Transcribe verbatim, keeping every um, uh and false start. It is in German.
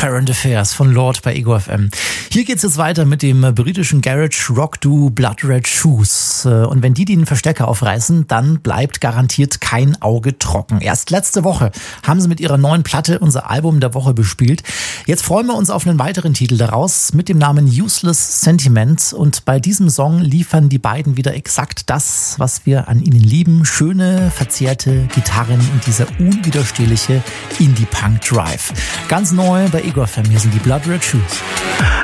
Current Affairs von Lord bei Ego F M. Hier geht's jetzt weiter mit dem britischen Garage-Rock-Duo Blood Red Shoes. Und wenn die den Verstärker aufreißen, dann bleibt garantiert kein Auge trocken. Erst letzte Woche haben sie mit ihrer neuen Platte unser Album der Woche bespielt. Jetzt freuen wir uns auf einen weiteren Titel daraus mit dem Namen Useless Sentiment. Und bei diesem Song liefern die beiden wieder exakt das, was wir an ihnen lieben. Schöne, verzerrte Gitarren und dieser unwiderstehliche Indie-Punk-Drive. Ganz neu bei Ego F M. Hier sind die Blood Red Shoes.